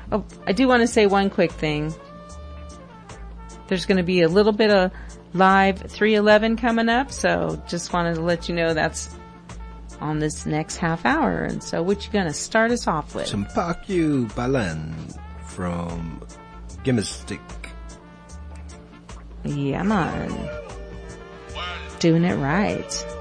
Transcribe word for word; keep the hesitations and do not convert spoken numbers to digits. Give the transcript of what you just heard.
Oh, I do want to say one quick thing. There's going to be a little bit of live three eleven coming up, so just wanted to let you know that's on this next half hour. And so what you going to start us off with? Some Park Yu Balan from Gymnastic. Yeah, man. Doing it right.